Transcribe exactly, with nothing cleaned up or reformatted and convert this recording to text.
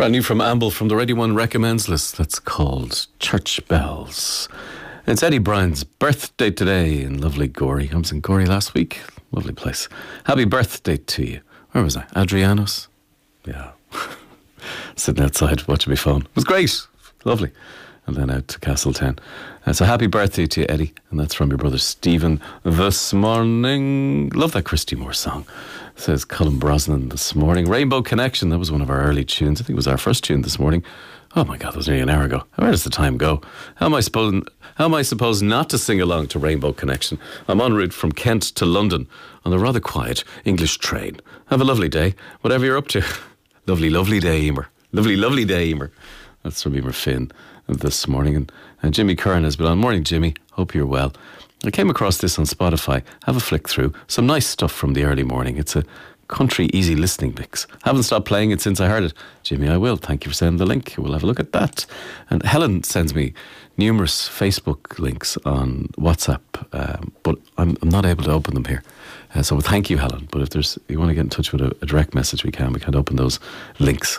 Brand new from Amble from the Ready One Recommends list. That's called Church Bells. It's Eddie Bryan's birthday today in lovely Gorey. I was in Gorey last week. Lovely place. Happy birthday to you. Where was I? Adrianos? Yeah. Sitting outside watching my phone. It was great. Lovely. And then out to Castletown. Uh, so happy birthday to you, Eddie. And that's from your brother Stephen this morning. Love that Christy Moore song. Says Colin Brosnan this morning. Rainbow Connection. That was one of our early tunes. I think it was our first tune this morning. Oh my God, that was nearly an hour ago. Where does the time go? How am I supposed, how am I supposed not to sing along to Rainbow Connection? I'm en route from Kent to London on a rather quiet English train. Have a lovely day, whatever you're up to. Lovely, lovely day, Emer. Lovely, lovely day, Emer. That's from Emer Finn this morning. And, and Jimmy Curran has been on. Morning, Jimmy. Hope you're well. I came across this on Spotify. Have a flick through. Some nice stuff from the early morning. It's a country easy listening mix. Haven't stopped playing it since I heard it. Jimmy, I will. Thank you for sending the link. We'll have a look at that. And Helen sends me numerous Facebook links on WhatsApp, um, but I'm, I'm not able to open them here. Uh, so thank you, Helen. But if there's you want to get in touch with a, a direct message, we can. We can't open those links